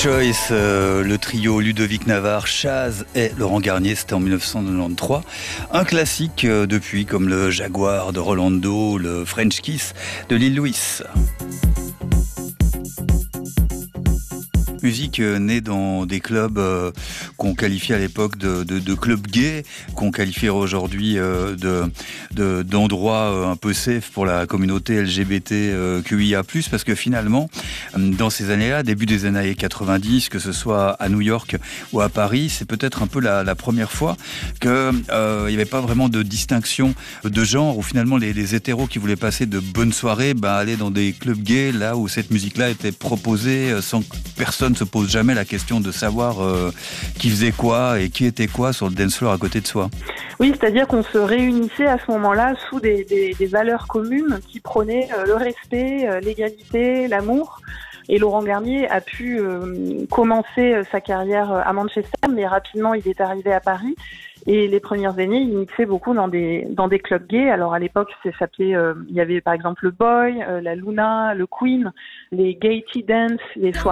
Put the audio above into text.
Choice, le trio Ludovic Navarre, Chaz et Laurent Garnier, c'était en 1993. Un classique depuis, comme le Jaguar de Rolando, le French Kiss de Lil Louis. Musique née dans des clubs qu'on qualifiait à l'époque de clubs gays, qu'on qualifierait aujourd'hui d'endroits un peu safe pour la communauté LGBTQIA+, parce que finalement, dans ces années-là, début des années 90, que ce soit à New York ou à Paris, c'est peut-être un peu la première fois que il n'y avait pas vraiment de distinction de genre, où finalement les hétéros qui voulaient passer de bonnes soirées allaient dans des clubs gays, là où cette musique-là était proposée sans que personne se pose jamais la question de savoir qui faisait quoi et qui était quoi sur le dance floor à côté de soi. Oui, c'est-à-dire qu'on se réunissait à ce moment-là sous des valeurs communes qui prônaient le respect, l'égalité, l'amour. Et Laurent Garnier a pu commencer sa carrière à Manchester, mais rapidement il est arrivé à Paris. Et les premières années, il mixait beaucoup dans des clubs gays. Alors à l'époque, il y avait par exemple le Boy, la Luna, le Queen, les Gaiety Dance, les soirées